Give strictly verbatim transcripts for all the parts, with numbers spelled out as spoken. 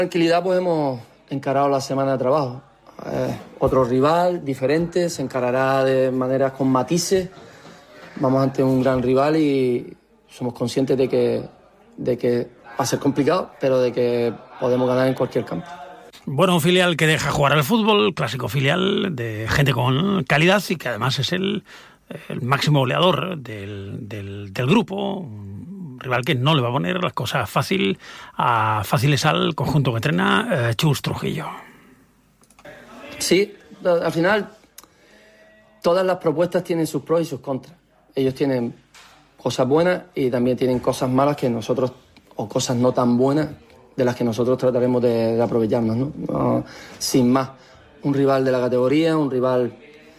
Tranquilidad, pues hemos encarado la semana de trabajo. Eh, otro rival, diferente, se encarará de maneras con matices. Vamos ante un gran rival y somos conscientes de que, de que va a ser complicado, pero de que podemos ganar en cualquier campo. Bueno, un filial que deja jugar al fútbol, clásico filial de gente con calidad y que además es el, el máximo goleador del, del, del grupo. Un rival que no le va a poner las cosas fácil a, fáciles al conjunto que entrena eh, Chus Trujillo. Sí, al final todas las propuestas tienen sus pros y sus contras. Ellos tienen cosas buenas y también tienen cosas malas que nosotros, o cosas no tan buenas, de las que nosotros trataremos de, de aprovecharnos, ¿no? No, sin más, un rival de la categoría, un rival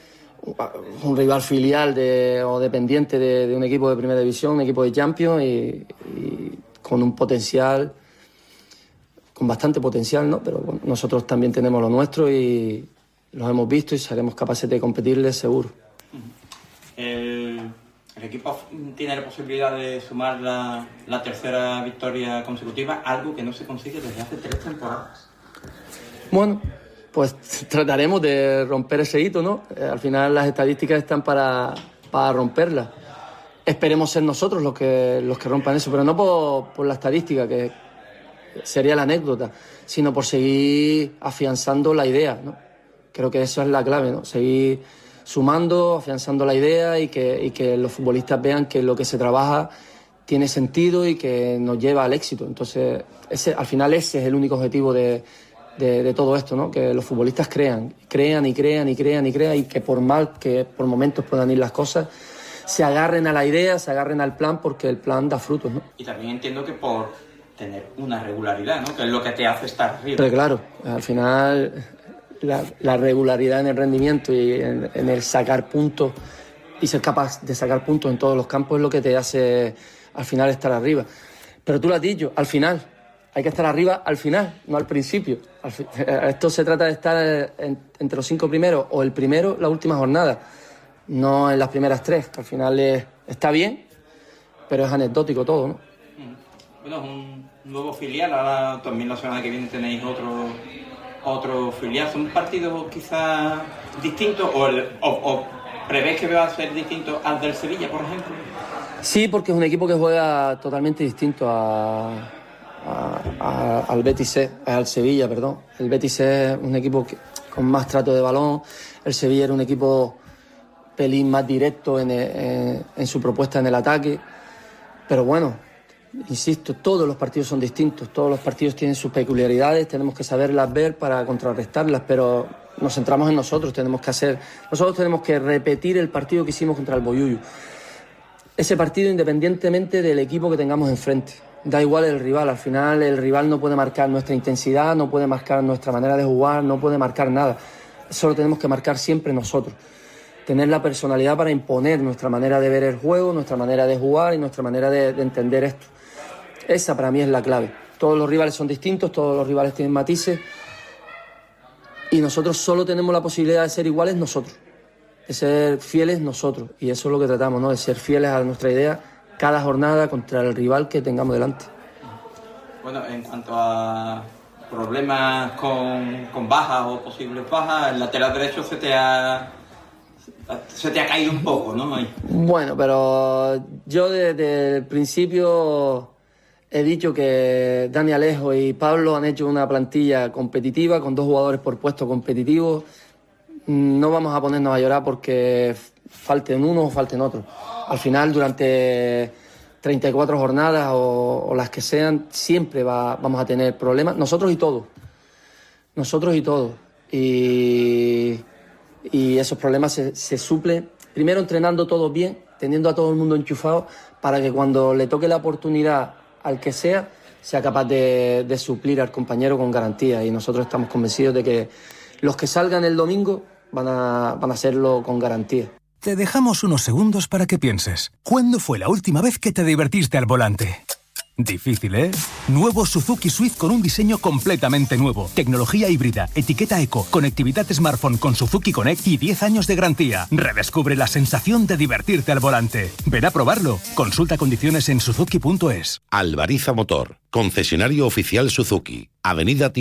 un rival filial de, o dependiente de, de un equipo de primera división, un equipo de Champions y, y con un potencial, con bastante potencial, ¿no? Pero bueno, nosotros también tenemos lo nuestro y los hemos visto y seremos capaces de competirles seguro. El, el equipo tiene la posibilidad de sumar la, la tercera victoria consecutiva, algo que no se consigue desde hace tres temporadas. Bueno, pues trataremos de romper ese hito, ¿no? Eh, al final las estadísticas están para, para romperlas. Esperemos ser nosotros los que, los que rompan eso, pero no por, por la estadística, que sería la anécdota, sino por seguir afianzando la idea, ¿no? Creo que eso es la clave, ¿no? Seguir sumando, afianzando la idea y que, y que los futbolistas vean que lo que se trabaja tiene sentido y que nos lleva al éxito. Entonces, ese, al final ese es el único objetivo de, de, de todo esto, ¿no? Que los futbolistas crean, crean y crean y crean y crean y que por mal que por momentos puedan ir las cosas, se agarren a la idea, se agarren al plan, porque el plan da frutos, ¿no? Y también entiendo que por tener una regularidad, ¿no? Que es lo que te hace estar arriba. Pero claro, al final la, la regularidad en el rendimiento y en, en el sacar puntos y ser capaz de sacar puntos en todos los campos es lo que te hace al final estar arriba. Pero tú lo has dicho, al final. Hay que estar arriba al final, no al principio. Al fi- Esto se trata de estar en, entre los cinco primeros o el primero la última jornada, no en las primeras tres, que al final es, está bien, pero es anecdótico todo, ¿no? Bueno, es un nuevo filial, ahora también la semana que viene tenéis otro, otro filial. ¿Son partidos quizás distintos o, el, o, o prevés que va a ser distinto al del Sevilla, por ejemplo? Sí, porque es un equipo que juega totalmente distinto a, a, a, al Betis C, al Sevilla, perdón. El Betis C es un equipo que, con más trato de balón, el Sevilla era un equipo pelín más directo en, en, en su propuesta en el ataque, pero bueno, insisto, todos los partidos son distintos, todos los partidos tienen sus peculiaridades, tenemos que saberlas ver para contrarrestarlas, pero nos centramos en nosotros, tenemos que hacer, nosotros tenemos que repetir el partido que hicimos contra el Boyullu. Ese partido independientemente del equipo que tengamos enfrente, da igual el rival, al final el rival no puede marcar nuestra intensidad, no puede marcar nuestra manera de jugar, no puede marcar nada, solo tenemos que marcar siempre nosotros. Tener la personalidad para imponer nuestra manera de ver el juego, nuestra manera de jugar y nuestra manera de, de entender esto. Esa para mí es la clave. Todos los rivales son distintos, todos los rivales tienen matices y nosotros solo tenemos la posibilidad de ser iguales nosotros, de ser fieles nosotros, y eso es lo que tratamos, ¿no? De ser fieles a nuestra idea cada jornada contra el rival que tengamos delante. Bueno, en cuanto a problemas con, con bajas o posibles bajas, el lateral derecho se te ha... Se te ha caído un poco, ¿no? Ahí. Bueno, pero yo desde el principio he dicho que Dani Alejo y Pablo han hecho una plantilla competitiva con dos jugadores por puesto competitivo. No vamos a ponernos a llorar porque falten uno o falten otro. Al final, durante treinta y cuatro jornadas o, o las que sean, siempre va, vamos a tener problemas. Nosotros y todos. Nosotros y todos. Y... y esos problemas se, se suplen, primero entrenando todos bien, teniendo a todo el mundo enchufado, para que cuando le toque la oportunidad al que sea, sea capaz de, de suplir al compañero con garantía. Y nosotros estamos convencidos de que los que salgan el domingo van a, van a hacerlo con garantía. Te dejamos unos segundos para que pienses. ¿Cuándo fue la última vez que te divertiste al volante? Difícil, ¿eh? Nuevo Suzuki Swift con un diseño completamente nuevo. Tecnología híbrida, etiqueta eco, conectividad smartphone con Suzuki Connect y diez años de garantía. Redescubre la sensación de divertirte al volante. Ven a probarlo. Consulta condiciones en suzuki punto es. Alvariza Motor, concesionario oficial Suzuki. Avenida